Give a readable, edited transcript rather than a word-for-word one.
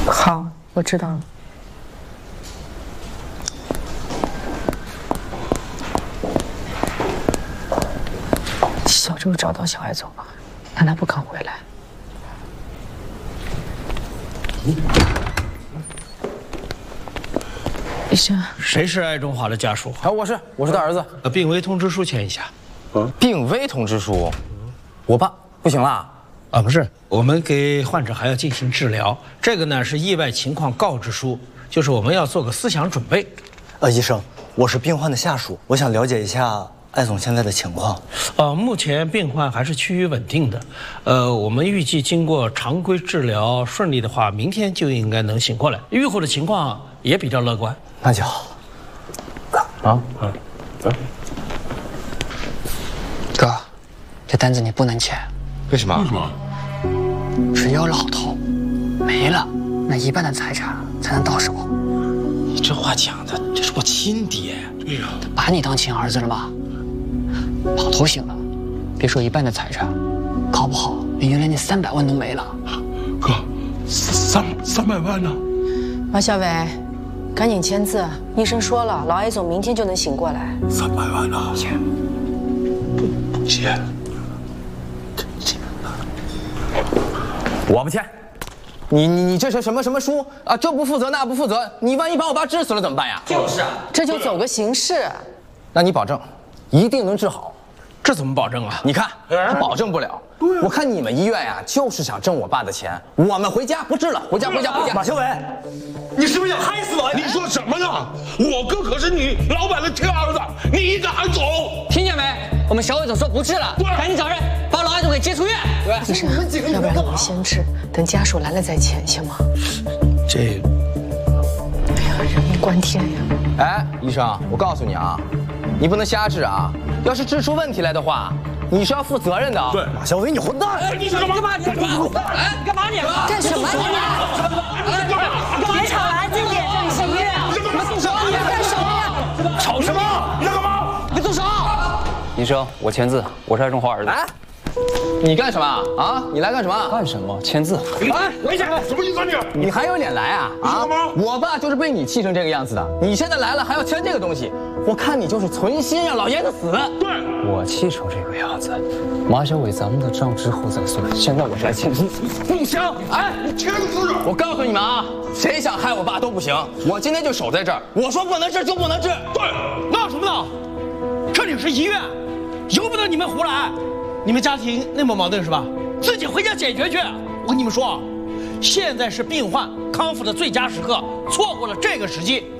好，我知道了。小周找到小艾总了，但他不肯回来。医生， 谁是艾中华的家属？ 啊，我是他儿子。 病危通知书签一下。 病危通知书，我爸不行了。 啊，不是，我们给患者还要进行治疗。这个呢是意外情况告知书，就是我们要做个思想准备。 医生，我是病患的下属，我想了解一下艾总现在的情况。 目前病患还是趋于稳定的。我们预计经过常规治疗顺利的话，明天就应该能醒过来。愈后的情况也比较乐观。 那就好。 哥，这单子你不能签。 为什么？ 只有老头没了，那一半的财产才能到手。 你这话讲的，这是我亲爹。对呀， 他把你当亲儿子了吗？老头醒了，别说一半的财产，搞不好连原来那300万都没了。 哥，300万呢？ 马小伟，赶紧签字！医生说了，老艾总明天就能醒过来。 300万呢？签，不签。 我不签。你这是什么书啊？这不负责那不负责，你万一把我爸治死了怎么办呀？ 就是啊，这就走个形式。 那你保证一定能治好？ 这怎么保证啊？ 你看，保证不了。我看你们医院呀，就是想挣我爸的钱。我们回家不治了，回家。 马小伟， 你是不是想害死我？你说什么呢？我哥可是你老板的亲儿子，你敢走？ 听见没？我们小伟总说不治了，赶紧找人把老艾总给接出院。 医生，要不然我们先治，等家属来了再签，行吗？ 这， 哎呀，人命关天呀！ 哎，医生，我告诉你啊，你不能瞎治啊！要是治出问题来的话，你是要负责任的。 对， 马小伟，你混蛋！ 哎，你干嘛？ 哎，干嘛你？ 干什么你们？别吵了，安静点，这里是医院。你们动手！你们干什么呀？ 吵什么？你要干嘛？ 别动手！ 医生，我签字，我是艾中华儿子。 哎，你干什么啊？你来干什么？ 干什么？签字。 哎， 危险！什么意思啊你？ 你还有脸来啊？ 干嘛？ 我爸就是被你气成这个样子的，你现在来了还要签这个东西，我看你就是存心让老爷子死。 对， 我气成这个样子，马小伟，咱们的账之后再算。现在我是来签字。 不行！哎， 你签字！ 我告诉你们啊，谁想害我爸都不行。我今天就守在这儿，我说不能治就不能治。 对， 闹什么闹？这里是医院，由不得你们胡来。你们家庭那么矛盾是吧？自己回家解决去。我跟你们说，现在是病患康复的最佳时刻，错过了这个时机，